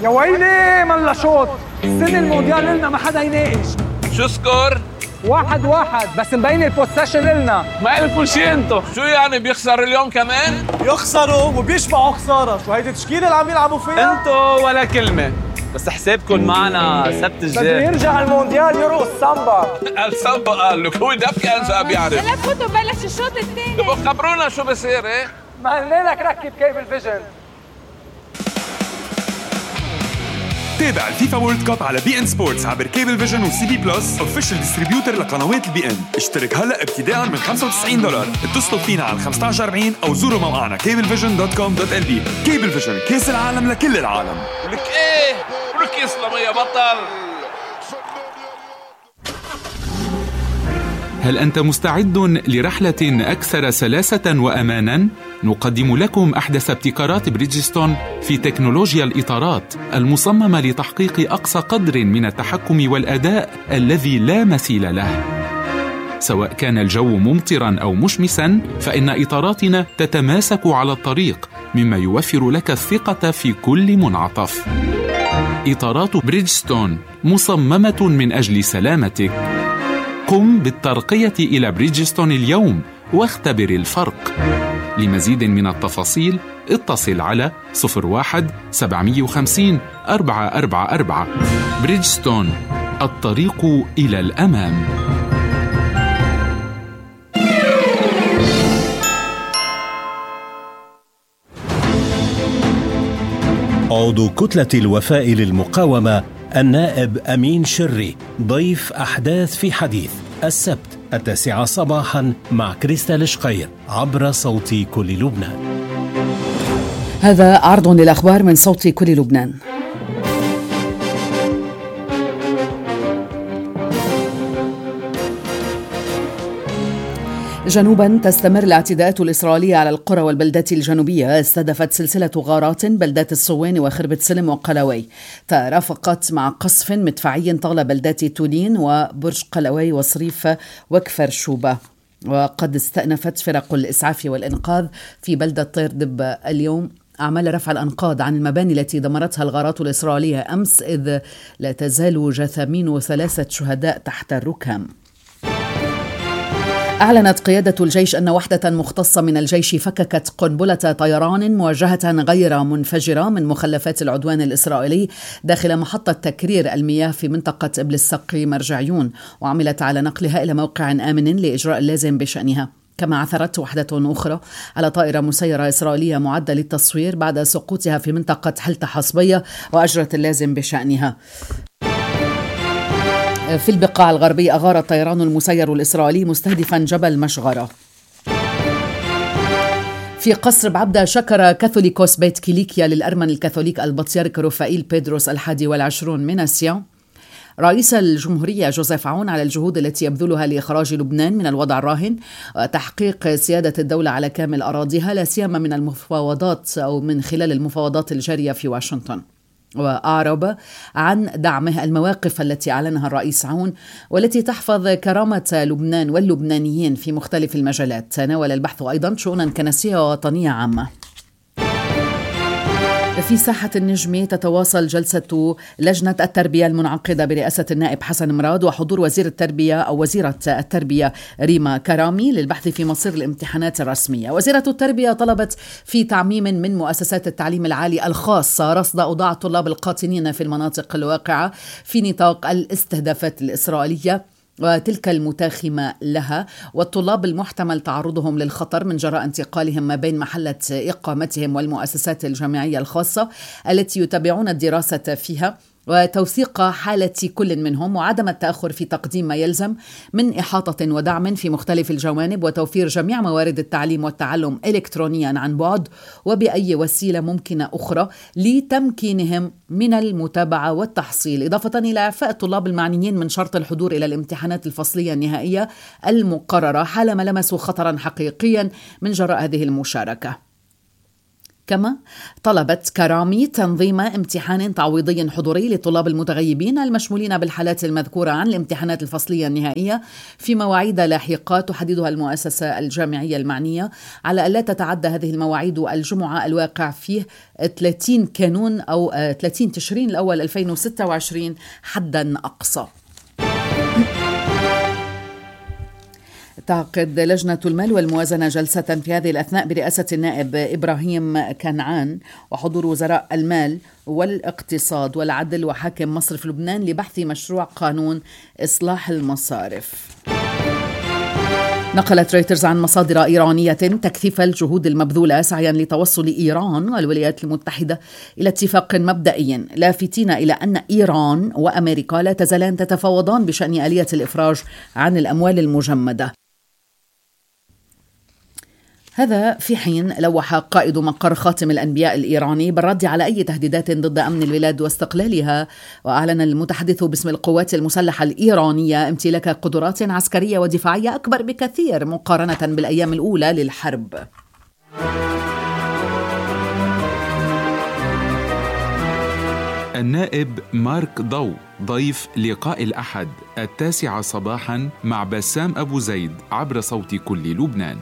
يا ويلي ملا شوط. السنة المونديال لنا ما حدا يناقش. شو سكور؟ 1-1 بس مبين البوسيشن لنا. ما قلتوا شي انتو. شو يعني بيخسر اليوم كمان؟ يخسروا وبيشبعوا خسارة. شو هيدي التشكيلة اللي عم يلعبوا فيها؟ انتو ولا كلمة، بس حسابكم معنا سبت الجاي. بده يرجع المونديال يرقص سامبا. السامبا قال لك هو دبكة انسى بيعرف. هلا فوتوا بلش الشوط الثاني. تبقوا خبرونا شو بصير. ايه ما قلنا لك ركب كيبل فيجن. تابع الفيفا وورلد كاب على بي ان سبورتس عبر كيبل فيجن وسي بي بلس اوفيشال ديستريبيوتر لقنوات البي ان. اشترك هلا ابتداء من $95. اتصلوا فينا على 1540 او زوروا موقعنا cablevision.com.lb. كيبل فيجن، كاس العالم لكل العالم. ولك ايه ولك يسلم يا بطل. هل أنت مستعد لرحلة أكثر سلاسة وأماناً؟ نقدم لكم أحدث ابتكارات بريدجستون في تكنولوجيا الإطارات المصممة لتحقيق أقصى قدر من التحكم والأداء الذي لا مثيل له. سواء كان الجو ممطراً أو مشمساً، فإن إطاراتنا تتماسك على الطريق، مما يوفر لك الثقة في كل منعطف. إطارات بريدجستون مصممة من أجل سلامتك. قم بالترقية إلى بريدجستون اليوم واختبر الفرق. لمزيد من التفاصيل اتصل على 01-750-444. بريدجستون، الطريق إلى الأمام. عضو كتلة الوفاء للمقاومة النائب أمين شري ضيف أحداث في حديث السبت 9 صباحا مع كريستال شقير عبر صوت كل لبنان. هذا عرض للأخبار من صوت كل لبنان. جنوبا تستمر الاعتداءات الإسرائيلية على القرى والبلدات الجنوبية. استهدفت سلسلة غارات بلدات الصوان وخربة سلم وقلوي، ترافقت مع قصف مدفعي طال بلدات تولين وبرج قلوي وصريف وكفر شوبة. وقد استأنفت فرق الإسعاف والإنقاذ في بلدة طير دب اليوم أعمال رفع الأنقاض عن المباني التي دمرتها الغارات الإسرائيلية أمس، إذ لا تزال جثامين 3 شهداء تحت الركام. أعلنت قيادة الجيش أن وحدة مختصة من الجيش فككت قنبلة طيران موجهة غير منفجرة من مخلفات العدوان الإسرائيلي داخل محطة تكرير المياه في منطقة إبل السقي مرجعيون، وعملت على نقلها إلى موقع آمن لإجراء اللازم بشأنها. كما عثرت وحدة أخرى على طائرة مسيرة إسرائيلية معدة للتصوير بعد سقوطها في منطقة حلت حصبية، وأجرت اللازم بشأنها. في البقاع الغربية أغار الطيران المسير الإسرائيلي مستهدفا جبل مشغرة. في قصر بعبدة شكر كاثوليكوس بيت كيليكيا للأرمن الكاثوليك البطريرك رفائيل بيدروس 21 من آسيا رئيس الجمهورية جوزيف عون على الجهود التي يبذلها لإخراج لبنان من الوضع الراهن وتحقيق سيادة الدولة على كامل أراضيها، لا سيما من المفاوضات أو من خلال المفاوضات الجارية في واشنطن. وأعرب عن دعمه المواقف التي أعلنها الرئيس عون والتي تحفظ كرامة لبنان واللبنانيين في مختلف المجالات. تناول البحث أيضا شؤونا كنسية ووطنية عامة. في ساحة النجم تتواصل جلسة لجنة التربية المنعقدة برئاسة النائب حسن مراد وحضور وزير التربية أو وزيرة التربية ريما كرامي للبحث في مصير الامتحانات الرسمية. وزيرة التربية طلبت في تعميم من مؤسسات التعليم العالي الخاصة رصد أوضاع الطلاب القاطنين في المناطق الواقعة في نطاق الاستهدافات الإسرائيلية وتلك المتاخمة لها، والطلاب المحتمل تعرضهم للخطر من جراء انتقالهم ما بين محلة إقامتهم والمؤسسات الجامعية الخاصة التي يتابعون الدراسة فيها، وتوثيق حالة كل منهم، وعدم التأخر في تقديم ما يلزم من إحاطة ودعم في مختلف الجوانب، وتوفير جميع موارد التعليم والتعلم إلكترونيا عن بعد وبأي وسيلة ممكنة أخرى لتمكينهم من المتابعة والتحصيل، إضافة إلى إعفاء الطلاب المعنيين من شرط الحضور إلى الامتحانات الفصلية النهائية المقررة حالما لمسوا خطرا حقيقيا من جراء هذه المشاركة. كما طلبت كرامي تنظيم امتحان تعويضي حضوري للطلاب المتغيبين المشمولين بالحالات المذكورة عن الامتحانات الفصلية النهائية في مواعيد لاحقة تحددها المؤسسة الجامعية المعنية، على ألا تتعدى هذه المواعيد الجمعة الواقع فيه 30 كانون أو 30 تشرين الأول 2026 حدا أقصى. تعقد لجنة المال والموازنة جلسة في هذه الأثناء برئاسة النائب إبراهيم كنعان وحضور وزراء المال والاقتصاد والعدل وحاكم مصرف لبنان لبحث مشروع قانون إصلاح المصارف. نقلت رويترز عن مصادر إيرانية تكثيف الجهود المبذولة سعيا لتوصل إيران والولايات المتحدة إلى اتفاق مبدئي، لافتين إلى أن إيران وأمريكا لا تزالان تتفاوضان بشأن آلية الإفراج عن الأموال المجمدة. هذا في حين لوح قائد مقر خاتم الأنبياء الإيراني بالرد على أي تهديدات ضد أمن البلاد واستقلالها، وأعلن المتحدث باسم القوات المسلحة الإيرانية امتلاك قدرات عسكرية ودفاعية أكبر بكثير مقارنة بالأيام الأولى للحرب. النائب مارك ضو ضيف لقاء الأحد 9 صباحا مع بسام أبو زيد عبر صوت كل لبنان.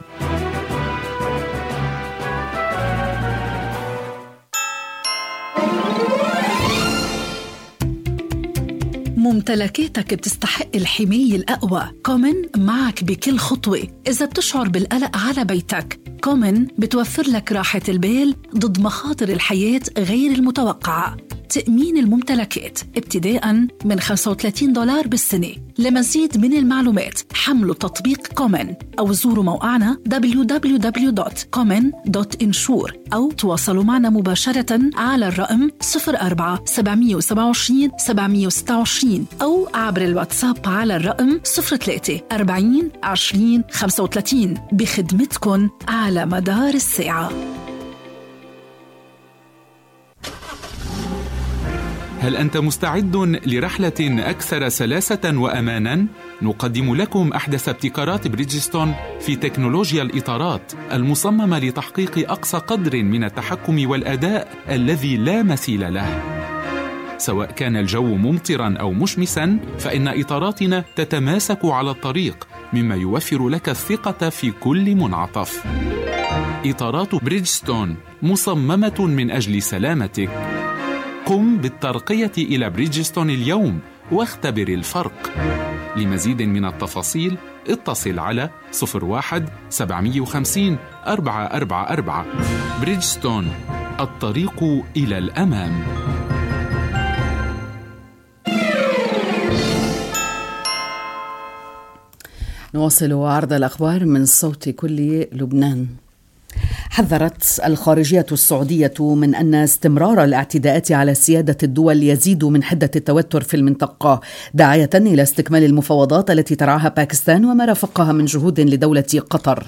ممتلكاتك بتستحق الحماية الأقوى. كومن معك بكل خطوة. إذا بتشعر بالقلق على بيتك، كومن بتوفر لك راحة البال ضد مخاطر الحياة غير المتوقعة. تأمين الممتلكات ابتداءً من $35 بالسنة. لمزيد من المعلومات حملوا تطبيق كومن أو زوروا موقعنا www.common.insure أو تواصلوا معنا مباشرة على الرقم 04-727-726 أو عبر الواتساب على الرقم 03-40-20-35 بخدمتكن على مدار الساعة. هل أنت مستعد لرحلة أكثر سلاسة وأماناً؟ نقدم لكم أحدث ابتكارات بريدجستون في تكنولوجيا الإطارات المصممة لتحقيق أقصى قدر من التحكم والأداء الذي لا مثيل له. سواء كان الجو ممطراً أو مشمساً، فإن إطاراتنا تتماسك على الطريق، مما يوفر لك الثقة في كل منعطف. إطارات بريدجستون مصممة من أجل سلامتك. قم بالترقية إلى بريدجستون اليوم واختبر الفرق. لمزيد من التفاصيل اتصل على 01-750-444. بريدجستون، الطريق إلى الأمام. نواصل عرض الأخبار من صوت كل لبنان. حذرت الخارجية السعودية من أن استمرار الاعتداءات على سيادة الدول يزيد من حدة التوتر في المنطقة، داعية إلى استكمال المفاوضات التي ترعاها باكستان وما رافقها من جهود لدولة قطر.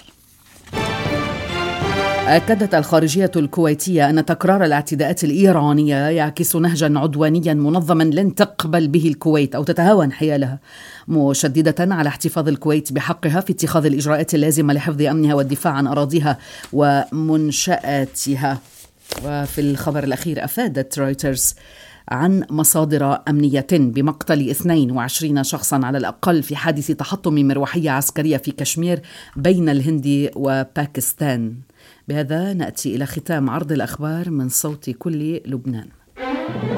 أكدت الخارجية الكويتية أن تكرار الاعتداءات الإيرانية يعكس نهجا عدوانيا منظما لن تقبل به الكويت أو تتهاون حيالها، مشددة على احتفاظ الكويت بحقها في اتخاذ الإجراءات اللازمة لحفظ أمنها والدفاع عن أراضيها ومنشآتها. وفي الخبر الأخير أفادت رويترز عن مصادر أمنية بمقتل 22 شخصا على الأقل في حادث تحطم مروحية عسكرية في كشمير بين الهند وباكستان. بهذا نأتي إلى ختام عرض الأخبار من صوت كل لبنان.